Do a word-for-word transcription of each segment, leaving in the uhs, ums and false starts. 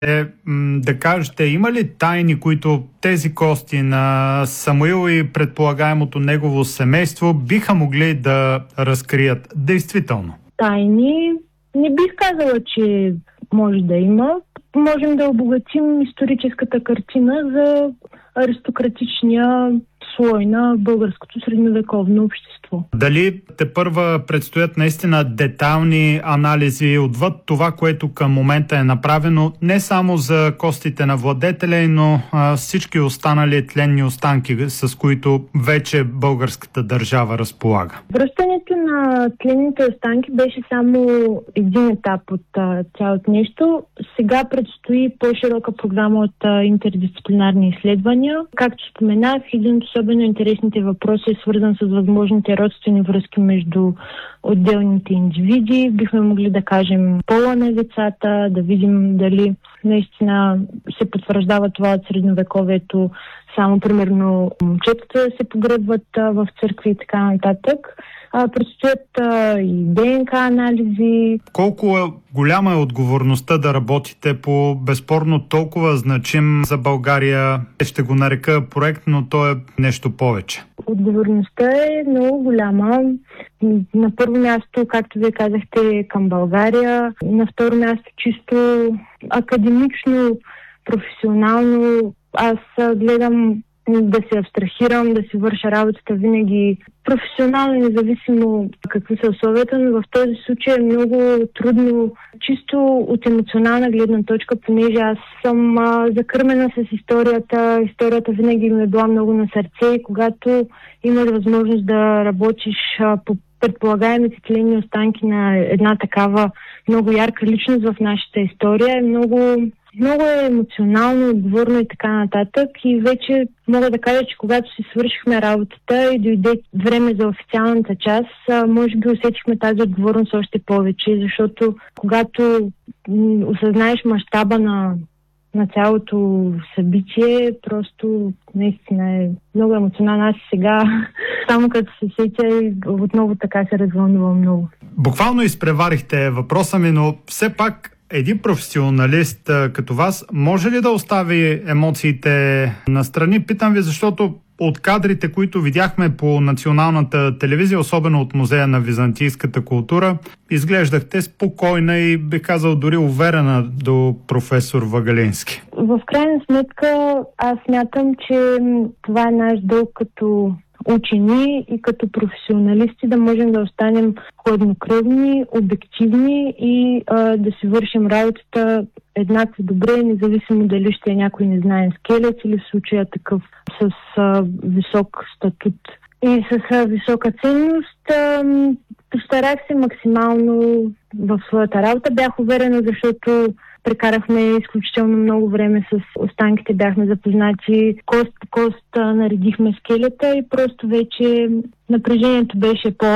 е м, да кажете, има ли тайни, които тези кости на Самуил и предполагаемото негово семейство биха могли да разкрият действително? Тайни не бих казала, че може да има. Можем да обогатим историческата картина за аристократичния слой на българското средновековно общество. Дали тепърва предстоят наистина детайлни анализи отвъд това, което към момента е направено не само за костите на владетеля, но а, всички останали тленни останки, с които вече българската държава разполага? Връщането на тленните останки беше само един етап от а, цялото нещо. Сега предстои по-широка програма от а, интердисциплинарни изследвания. Както споменах, един от особено интересните въпроси е свързан с възможните родствени връзки между отделните индивиди. Бихме могли да кажем пола на децата, да видим дали наистина се потвърждава това от средновековието. Само, примерно, момчетата се погребват в църкви и така нататък. Предстоят и ДНК анализи. Колко е голяма е отговорността да работите по безспорно толкова значим за България, ще го нарека проект, но то е нещо повече? Отговорността е много голяма. На първо място, както вие казахте, към България. На второ място, чисто академично, професионално. Аз гледам да се абстрахирам, да си върша работата винаги професионално, независимо какви са условията, но в този случай е много трудно, чисто от емоционална гледна точка, понеже аз съм а, закърмена с историята. Историята винаги ми е била много на сърце и когато имаш възможност да работиш а, по предполагаемите тленни останки на една такава много ярка личност в нашата история, е много... Много е емоционално, отговорно и така нататък. И вече мога да кажа, че когато си свършихме работата и дойде време за официалната част, може би усетихме тази отговорност още повече, защото когато осъзнаеш мащаба на, на цялото събитие, просто наистина е много емоционално. Аз сега, само като се сетя, отново така се развълнувам много. Буквално изпреварихте въпроса ми, но все пак един професионалист като вас може ли да остави емоциите настрани? Питам ви, защото от кадрите, които видяхме по националната телевизия, особено от Музея на византийската култура, изглеждахте спокойна и, бих казал, дори уверена до професор Вагалински. В крайна сметка аз смятам, че това е наш дълг като учени и като професионалисти да можем да останем хладнокръвни, обективни и а, да си вършим работата еднакво добре, независимо дали ще е някой незнаен скелет или в случая такъв с а, висок статут и с а, висока ценност. А, постарах се максимално в своята работа. Бях уверена, защото прекарахме изключително много време с останките, бяхме запознати кост по кост, наредихме скелета и просто вече напрежението беше по,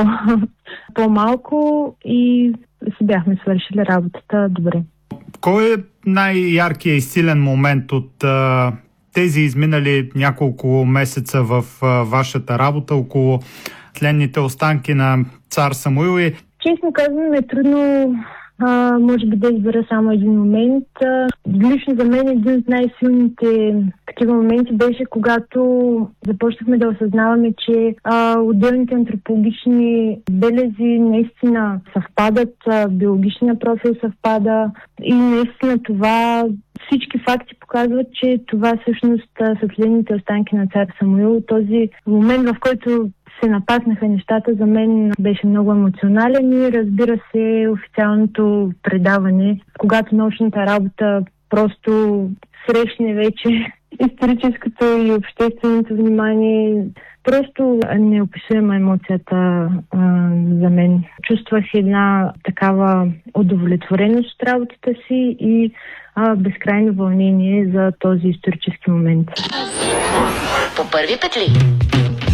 по-малко и си бяхме свършили работата добре. Кой е най-яркият и силен момент от а, тези изминали няколко месеца в а, вашата работа около тленните останки на цар Самуил? И... Честно казвам, е трудно А, може би да избера само един момент. А, лично за мен един от най-силните такива моменти беше, когато започнахме да осъзнаваме, че а, отделните антропологични белези наистина съвпадат, а, биологичния профил съвпада и наистина това, всички факти показват, че това всъщност са тленните останки на цар Самуил. Този момент, в който се напаснаха нещата, за мен беше много емоционален и разбира се официалното предаване, когато научната работа просто срещне вече историческото и общественото внимание. Просто неописуема емоцията а, за мен. Чувствах една такава удовлетвореност от работата си и а, безкрайно вълнение за този исторически момент. По първи петли.